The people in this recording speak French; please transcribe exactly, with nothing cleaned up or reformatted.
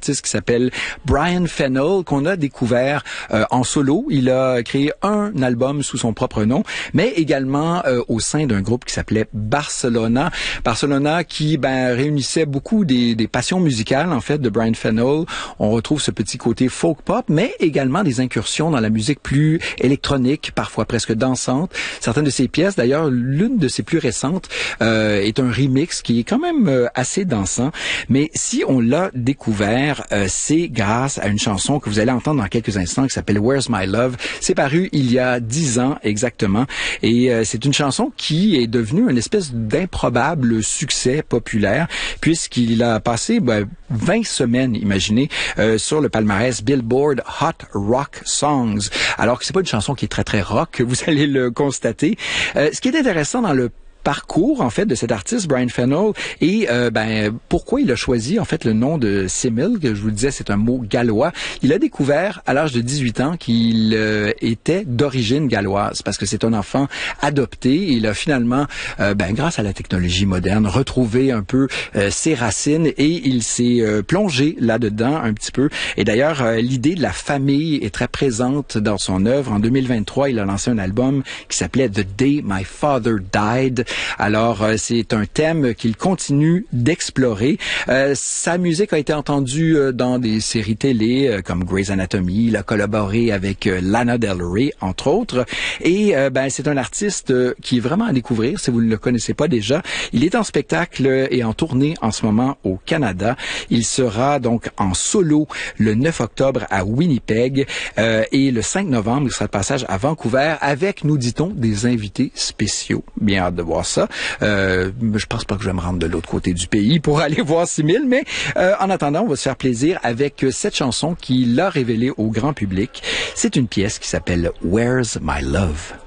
artiste qui s'appelle Brian Fennell, qu'on a découvert euh, en solo. Il a créé un album sous son propre nom, mais également euh, au sein d'un groupe qui s'appelait Barcelona. Barcelona qui ben, réunissait beaucoup des, des passions musicales, en fait, de Brian Fennell. On retrouve ce petit côté folk pop, mais également des incursions dans la musique plus électronique, parfois presque dansante. Certaines de ses pièces, d'ailleurs, l'une de ses plus récentes euh, est un remix qui est quand même euh, assez dansant. Mais si on l'a découvert, euh, c'est grâce à une chanson que vous allez entendre dans quelques instants qui s'appelle Where's My Love. C'est paru il y a dix ans exactement. Et euh, c'est une chanson qui est devenue une espèce d'improbable succès populaire puisqu'il a passé ben, vingt semaines, imaginez, euh, sur le palmarès Billboard Hot Rock Songs. Alors que c'est pas une chanson qui est très très rock, vous allez le constater. Euh, ce qui est intéressant dans le parcours en fait de cet artiste Brian Fennell et euh, ben pourquoi il a choisi en fait le nom de Simil, que je vous le disais c'est un mot gallois. Il a découvert à l'âge de dix-huit ans qu'il euh, était d'origine galloise parce que c'est un enfant adopté. Il a finalement euh, ben grâce à la technologie moderne retrouvé un peu euh, ses racines et il s'est euh, plongé là-dedans un petit peu. Et d'ailleurs euh, l'idée de la famille est très présente dans son œuvre. En deux mille vingt-trois, il a lancé un album qui s'appelait The Day My Father Died. Alors, euh, c'est un thème qu'il continue d'explorer. Euh, sa musique a été entendue euh, dans des séries télé euh, comme Grey's Anatomy. Il a collaboré avec euh, Lana Del Rey, entre autres. Et euh, ben, c'est un artiste euh, qui est vraiment à découvrir si vous ne le connaissez pas déjà. Il est en spectacle et en tournée en ce moment au Canada. Il sera donc en solo le neuf octobre à Winnipeg euh, et le cinq novembre, il sera de passage à Vancouver avec, nous dit-on, des invités spéciaux. Bien hâte de voir ça. Euh, je pense pas que je vais me rendre de l'autre côté du pays pour aller voir Simil, mais euh, en attendant, on va se faire plaisir avec cette chanson qui l'a révélée au grand public. C'est une pièce qui s'appelle Where's My Love?